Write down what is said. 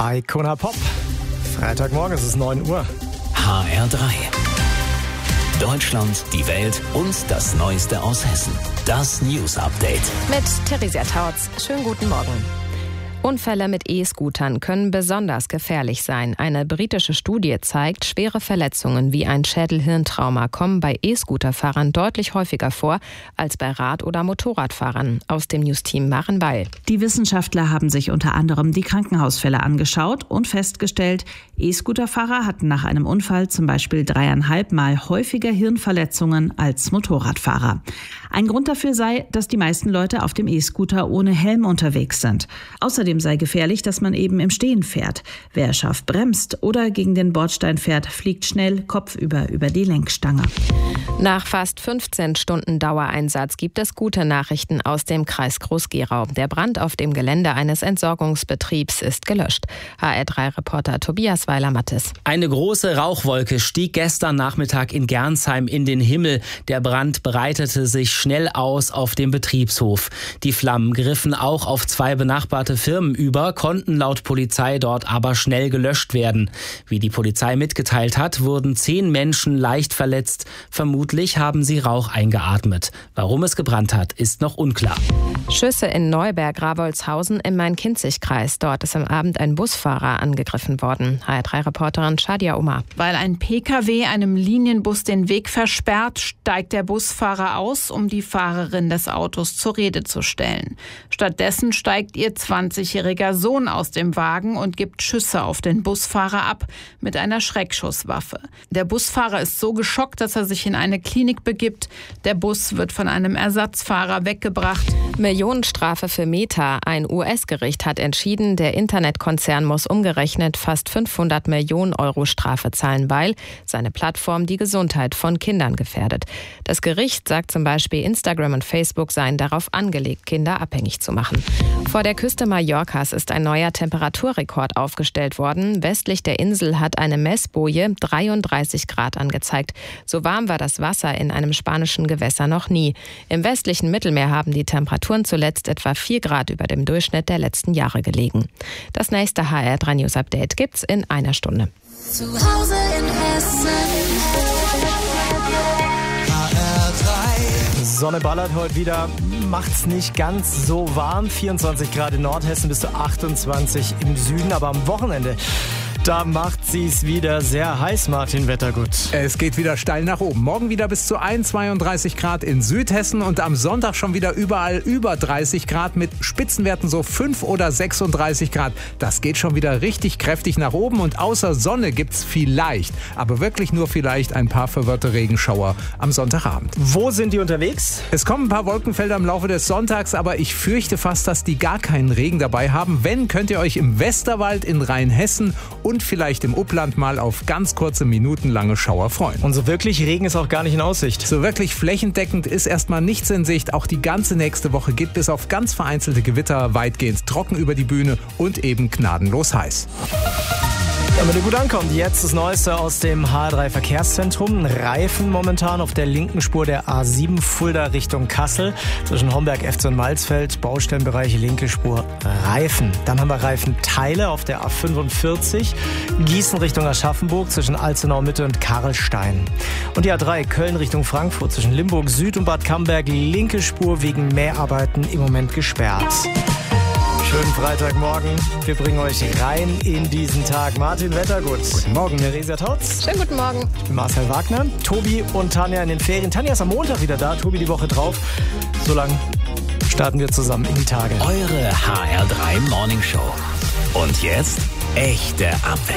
Icona Pop. Freitagmorgen, es ist 9 Uhr. HR3. Deutschland, die Welt und das Neueste aus Hessen. Das News Update. Mit Theresia Tautz. Schönen guten Morgen. Unfälle mit E-Scootern können besonders gefährlich sein. Eine britische Studie zeigt, schwere Verletzungen wie ein Schädel-Hirntrauma kommen bei E-Scooterfahrern deutlich häufiger vor als bei Rad- oder Motorradfahrern. Aus dem News-Team Maren Weil. Die Wissenschaftler haben sich unter anderem die Krankenhausfälle angeschaut und festgestellt, E-Scooterfahrer hatten nach einem Unfall zum Beispiel 3,5 Mal häufiger Hirnverletzungen als Motorradfahrer. Ein Grund dafür sei, dass die meisten Leute auf dem E-Scooter ohne Helm unterwegs sind. Außerdem sei gefährlich, dass man eben im Stehen fährt. Wer scharf bremst oder gegen den Bordstein fährt, fliegt schnell kopfüber über die Lenkstange. Nach fast 15 Stunden Dauereinsatz gibt es gute Nachrichten aus dem Kreis Groß-Gerau. Der Brand auf dem Gelände eines Entsorgungsbetriebs ist gelöscht. HR3-Reporter Tobias Weiler-Mattes. Eine große Rauchwolke stieg gestern Nachmittag in Gernsheim in den Himmel. Der Brand breitete sich schnell aus auf dem Betriebshof. Die Flammen griffen auch auf 2 benachbarte Firmen über, konnten laut Polizei dort aber schnell gelöscht werden. Wie die Polizei mitgeteilt hat, wurden 10 Menschen leicht verletzt. Vermutlich haben sie Rauch eingeatmet. Warum es gebrannt hat, ist noch unklar. Schüsse in Neuberg-Rabolzhausen im Main-Kinzig-Kreis. Dort ist am Abend ein Busfahrer angegriffen worden. HR3-Reporterin Shadia Omar. Weil ein Pkw einem Linienbus den Weg versperrt, steigt der Busfahrer aus, um die Fahrerin des Autos zur Rede zu stellen. Stattdessen steigt ihr 20-jähriger Sohn aus dem Wagen und gibt Schüsse auf den Busfahrer ab mit einer Schreckschusswaffe. Der Busfahrer ist so geschockt, dass er sich in eine Klinik begibt. Der Bus wird von einem Ersatzfahrer weggebracht. Millionenstrafe für Meta. Ein US-Gericht hat entschieden, der Internetkonzern muss umgerechnet fast 500 Millionen Euro Strafe zahlen, weil seine Plattform die Gesundheit von Kindern gefährdet. Das Gericht sagt zum Beispiel, Instagram und Facebook seien darauf angelegt, Kinder abhängig zu machen. Vor der Küste Mallorcas ist ein neuer Temperaturrekord aufgestellt worden. Westlich der Insel hat eine Messboje 33 Grad angezeigt. So warm war das Wasser in einem spanischen Gewässer noch nie. Im westlichen Mittelmeer haben die Temperaturen zuletzt etwa 4 Grad über dem Durchschnitt der letzten Jahre gelegen. Das nächste HR3 News Update gibt's in einer Stunde. Zu Hause in Hessen. Sonne ballert heute wieder, macht's nicht ganz so warm. 24 Grad in Nordhessen bis zu 28 im Süden, aber am Wochenende, da macht sie's wieder sehr heiß, Martin Wettergut. Es geht wieder steil nach oben. Morgen wieder bis zu 32 Grad in Südhessen und am Sonntag schon wieder überall über 30 Grad mit Spitzenwerten so 5 oder 36 Grad. Das geht schon wieder richtig kräftig nach oben und außer Sonne gibt's vielleicht, aber wirklich nur vielleicht ein paar verwirrte Regenschauer am Sonntagabend. Wo sind die unterwegs? Es kommen ein paar Wolkenfelder im Laufe des Sonntags, aber ich fürchte fast, dass die gar keinen Regen dabei haben. Wenn, könnt ihr euch im Westerwald, in Rheinhessen und vielleicht im Upland mal auf ganz kurze, minutenlange Schauer freuen. Und so wirklich Regen ist auch gar nicht in Aussicht. So wirklich flächendeckend ist erstmal nichts in Sicht. Auch die ganze nächste Woche geht bis auf ganz vereinzelte Gewitter weitgehend trocken über die Bühne und eben gnadenlos heiß. Damit ihr gut ankommt, jetzt das Neueste aus dem HR3 Verkehrszentrum. Reifen momentan auf der linken Spur der A7 Fulda Richtung Kassel. Zwischen Homberg, Efze und Malzfeld, Baustellenbereich linke Spur Reifen. Dann haben wir Reifenteile auf der A45. Gießen Richtung Aschaffenburg zwischen Alzenau Mitte und Karlstein. Und die A3 Köln Richtung Frankfurt zwischen Limburg Süd und Bad Camberg. Linke Spur wegen Mäharbeiten im Moment gesperrt. Schönen Freitagmorgen. Wir bringen euch rein in diesen Tag. Martin Wettergut. Guten Morgen, Theresia Tautz. Schönen guten Morgen. Ich bin Marcel Wagner. Tobi und Tanja in den Ferien. Tanja ist am Montag wieder da, Tobi die Woche drauf. So lang starten wir zusammen in die Tage. Eure HR3 Morning Show. Und jetzt echte Abwechslung.